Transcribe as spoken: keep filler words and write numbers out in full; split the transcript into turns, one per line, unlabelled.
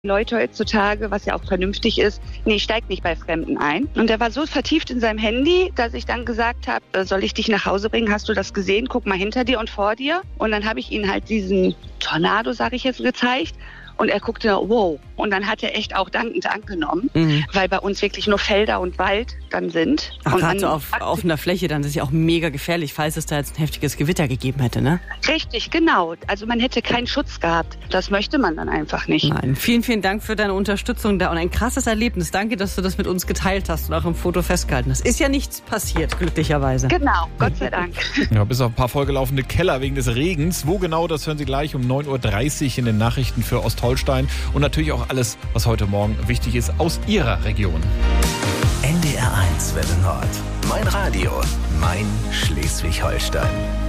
Leute heutzutage, was ja auch vernünftig ist, nee, steig nicht bei Fremden ein. Und er war so vertieft in seinem Handy, dass ich dann gesagt habe, soll ich dich nach Hause bringen? Hast du das gesehen? Guck mal hinter dir und vor dir. Und dann habe ich ihm halt diesen Tornado, sage ich jetzt, gezeigt. Und er guckte, wow. Und dann hat er echt auch dankend angenommen, mhm. weil bei uns wirklich nur Felder und Wald dann sind.
Ach,
und
gerade so auf offener Fläche, dann ist es ja auch mega gefährlich, falls es da jetzt ein heftiges Gewitter gegeben hätte, ne?
Richtig, genau. Also man hätte keinen Schutz gehabt. Das möchte man dann einfach nicht.
Nein, vielen, vielen Dank für deine Unterstützung da und ein krasses Erlebnis. Danke, dass du das mit uns geteilt hast und auch im Foto festgehalten hast. Ist ja nichts passiert, glücklicherweise.
Genau, Gott sei Dank.
Ja, bis auf ein paar vollgelaufene Keller wegen des Regens. Wo genau, das hören Sie gleich um neun Uhr dreißig in den Nachrichten für Ostholstein. Und natürlich auch alles, was heute Morgen wichtig ist aus Ihrer Region.
N D R eins Welle Nord. Mein Radio. Mein Schleswig-Holstein.